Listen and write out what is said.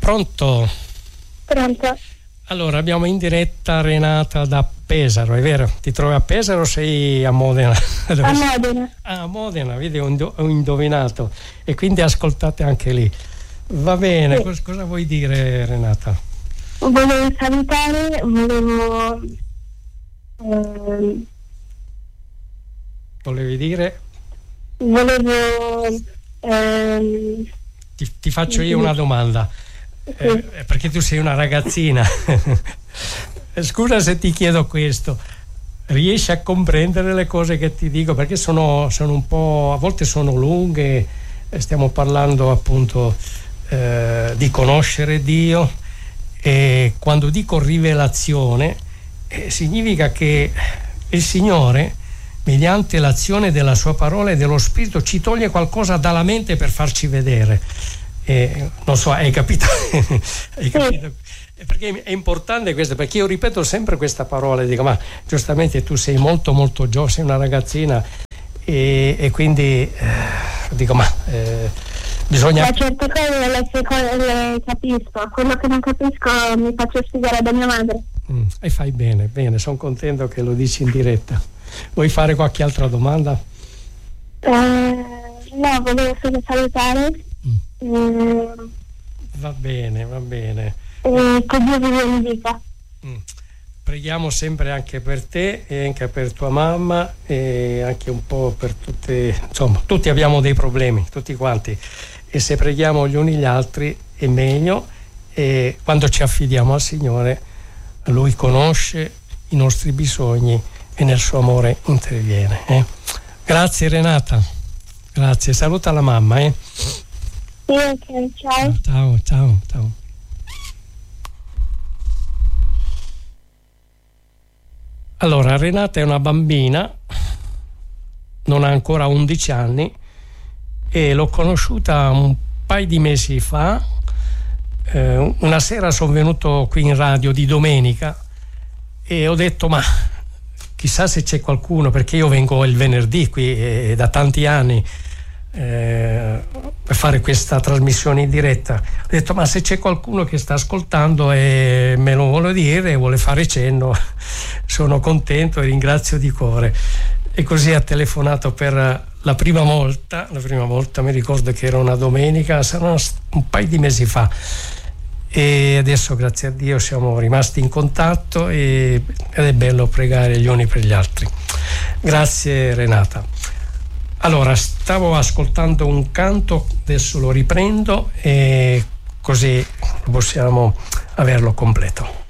Pronto? Pronto. Allora, abbiamo in diretta Renata da Pesaro, è vero? Ti trovi a Pesaro o sei a Modena? A Modena. Ah, a Modena, vedi, ho indovinato. E quindi ascoltate anche lì. Va bene, sì. Cosa vuoi dire, Renata? Volevo salutare, Volevi dire? Ti faccio io una domanda. Sì. Perché tu sei una ragazzina. Scusa se ti chiedo questo, riesci a comprendere le cose che ti dico? Perché sono un po', a volte sono lunghe, stiamo parlando appunto di conoscere Dio, e quando dico rivelazione significa che il Signore, mediante l'azione della sua parola e dello Spirito, ci toglie qualcosa dalla mente per farci vedere. Non so, hai capito? Hai capito? Perché è importante questo, perché io ripeto sempre questa parola, dico, ma giustamente tu sei molto molto giovane, sei una ragazzina, e quindi dico, ma bisogna... Ma certe cose le capisco, quello che non capisco mi faccio spiegare da mia madre. E fai bene, sono contento che lo dici in diretta. Vuoi fare qualche altra domanda? No, volevo solo salutare. Va bene. Che Dio vi benedica. Preghiamo sempre anche per te e anche per tua mamma, e anche un po' per tutte, insomma, tutti abbiamo dei problemi, tutti quanti, e se preghiamo gli uni gli altri è meglio, e quando ci affidiamo al Signore, Lui conosce i nostri bisogni e nel suo amore interviene. Grazie Renata, grazie, saluta la mamma. Sì, ok, ciao. Ciao. Allora, Renata è una bambina, non ha ancora 11 anni, e l'ho conosciuta un paio di mesi fa. Una sera sono venuto qui in radio di domenica e ho detto, ma chissà se c'è qualcuno, perché io vengo il venerdì qui da tanti anni per fare questa trasmissione in diretta. Ho detto, ma se c'è qualcuno che sta ascoltando e me lo vuole dire, vuole fare cenno, sono contento e ringrazio di cuore. E così ha telefonato per la prima volta, mi ricordo che era una domenica, sarà un paio di mesi fa, e adesso grazie a Dio siamo rimasti in contatto, ed è bello pregare gli uni per gli altri. Grazie Renata. Allora, stavo ascoltando un canto, adesso lo riprendo e così possiamo averlo completo.